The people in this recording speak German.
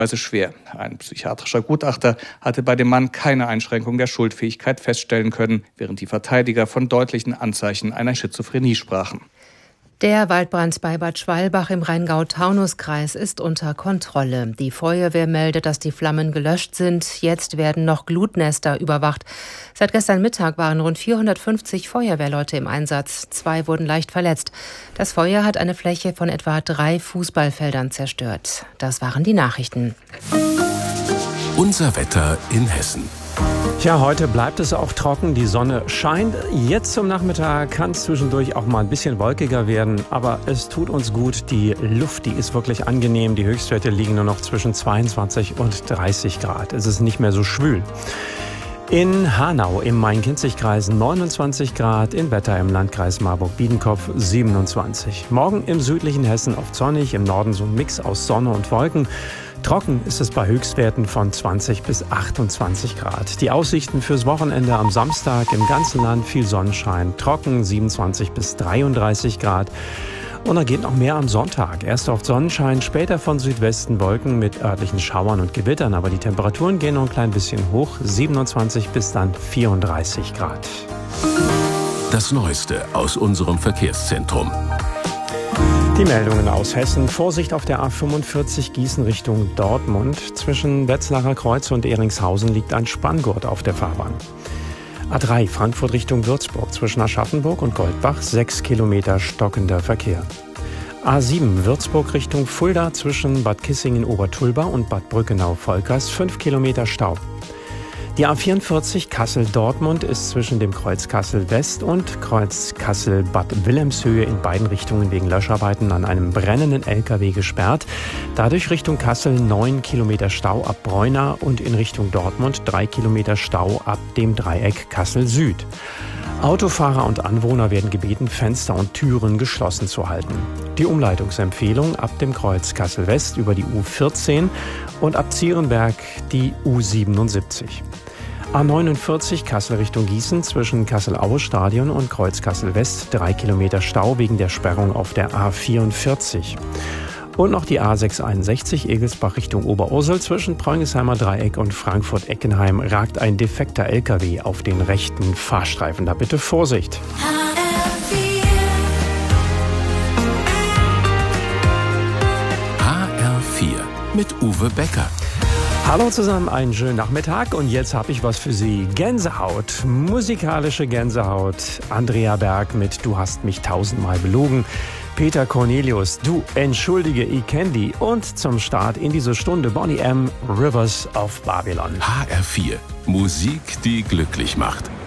schwer. Ein psychiatrischer Gutachter hatte bei dem Mann keine Einschränkung der Schuldfähigkeit feststellen können, während die Verteidiger von deutlichen Anzeichen einer Schizophrenie sprachen. Der Waldbrand bei Bad Schwalbach im Rheingau-Taunus-Kreis ist unter Kontrolle. Die Feuerwehr meldet, dass die Flammen gelöscht sind. Jetzt werden noch Glutnester überwacht. Seit gestern Mittag waren rund 450 Feuerwehrleute im Einsatz. 2 wurden leicht verletzt. Das Feuer hat eine Fläche von etwa 3 Fußballfeldern zerstört. Das waren die Nachrichten. Unser Wetter in Hessen. Tja, heute bleibt es auch trocken, die Sonne scheint. Jetzt zum Nachmittag kann es zwischendurch auch mal ein bisschen wolkiger werden, aber es tut uns gut. Die Luft, die ist wirklich angenehm. Die Höchstwerte liegen nur noch zwischen 22 und 30 Grad. Es ist nicht mehr so schwül. In Hanau im Main-Kinzig-Kreis 29 Grad, in Wetter im Landkreis Marburg-Biedenkopf 27. Morgen im südlichen Hessen oft sonnig, im Norden so ein Mix aus Sonne und Wolken. Trocken ist es bei Höchstwerten von 20 bis 28 Grad. Die Aussichten fürs Wochenende am Samstag im ganzen Land viel Sonnenschein, trocken 27 bis 33 Grad. Und dann geht noch mehr am Sonntag. Erst oft Sonnenschein, später von Südwesten Wolken mit örtlichen Schauern und Gewittern. Aber die Temperaturen gehen noch ein klein bisschen hoch, 27 bis dann 34 Grad. Das Neueste aus unserem Verkehrszentrum. Die Meldungen aus Hessen. Vorsicht auf der A45 Gießen Richtung Dortmund. Zwischen Wetzlarer Kreuz und Ehringshausen liegt ein Spanngurt auf der Fahrbahn. A3 Frankfurt Richtung Würzburg. Zwischen Aschaffenburg und Goldbach 6 Kilometer stockender Verkehr. A7 Würzburg Richtung Fulda. Zwischen Bad Kissingen-Obertulba und Bad Brückenau-Volkers 5 Kilometer Stau. Die A44 Kassel-Dortmund ist zwischen dem Kreuz Kassel-West und Kreuz Kassel-Bad Wilhelmshöhe in beiden Richtungen wegen Löscharbeiten an einem brennenden LKW gesperrt. Dadurch Richtung Kassel 9 Kilometer Stau ab Breuna und in Richtung Dortmund 3 Kilometer Stau ab dem Dreieck Kassel-Süd. Autofahrer und Anwohner werden gebeten, Fenster und Türen geschlossen zu halten. Die Umleitungsempfehlung ab dem Kreuz Kassel-West über die U14 und ab Zierenberg die U77. A49 Kassel Richtung Gießen zwischen Kassel-Aue-Stadion und Kreuz Kassel-West 3 Kilometer Stau wegen der Sperrung auf der A44. Und noch die A661 Egelsbach Richtung Oberursel zwischen Preungesheimer Dreieck und Frankfurt-Eckenheim ragt ein defekter LKW auf den rechten Fahrstreifen. Da bitte Vorsicht. HR4 mit Uwe Becker. Hallo zusammen, einen schönen Nachmittag und jetzt habe ich was für Sie. Gänsehaut, musikalische Gänsehaut. Andrea Berg mit Du hast mich tausendmal belogen. Peter Cornelius, Du entschuldige, ich kenn die. Und zum Start in diese Stunde Boney M. Rivers of Babylon. HR4, Musik, die glücklich macht.